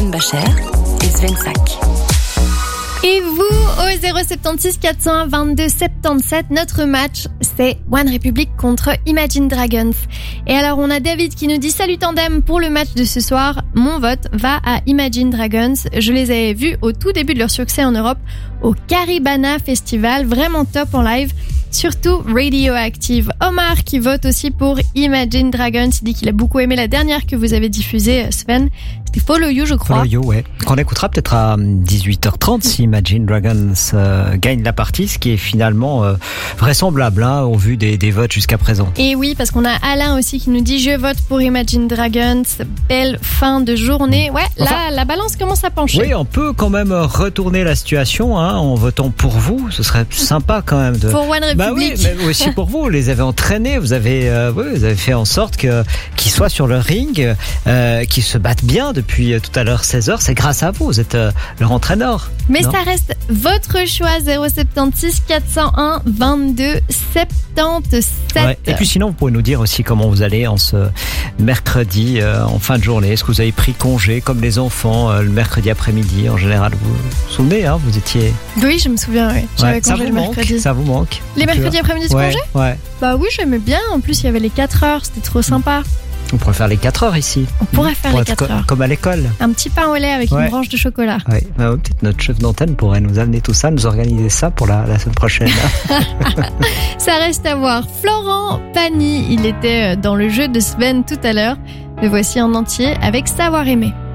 Offenbacher et Sven Sack. Et vous, au 076 401 22 77, notre match, c'est One Republic contre Imagine Dragons. Et alors, on a David qui nous dit « Salut Tandem, pour le match de ce soir, mon vote va à Imagine Dragons. Je les avais vus au tout début de leur succès en Europe, au Caribana Festival, vraiment top en live. Surtout Radioactive. Omar qui vote aussi pour Imagine Dragons. Il dit qu'il a beaucoup aimé la dernière que vous avez diffusée, Sven. C'était Follow You, je crois. Follow You, ouais. Qu'on écoutera peut-être à 18h30 si Imagine Dragons gagne la partie, ce qui est finalement vraisemblable au vu des votes jusqu'à présent. Et oui, parce qu'on a Alain aussi qui nous dit « Je vote pour Imagine Dragons. Belle fin de journée. » Ouais, là, la balance commence à pencher. Oui, on peut quand même retourner la situation en votant pour vous. Ce serait sympa quand même de... Pour One Republic. Bah oui, mais aussi pour vous. Vous les avez entraînés. Vous avez fait en sorte qu'ils soient sur le ring, qu'ils se battent bien depuis tout à l'heure 16h. C'est grâce à vous. Vous êtes leur entraîneur. Mais ça reste votre choix. 076 401 22 77. Ouais. Et puis sinon, vous pouvez nous dire aussi comment vous allez en ce mercredi en fin de journée. Est-ce que vous avez pris congé comme les enfants le mercredi après-midi en général? Vous vous souvenez, vous étiez... Oui, je me souviens, oui. J'avais congé le mercredi. Ça vous manque? Les mercredis après-midi de congé? Ouais. Bah oui, j'aimais bien. En plus, il y avait les 4 heures. C'était trop sympa. On pourrait faire les 4 heures ici. On pourrait faire les 4 heures. Comme à l'école. Un petit pain au lait avec une branche de chocolat. Oui, peut-être notre chef d'antenne pourrait nous amener tout ça, nous organiser ça pour la semaine prochaine. Ça reste à voir. Florent Pagny, il était dans le jeu de Sven tout à l'heure. Le voici en entier avec Savoir aimer.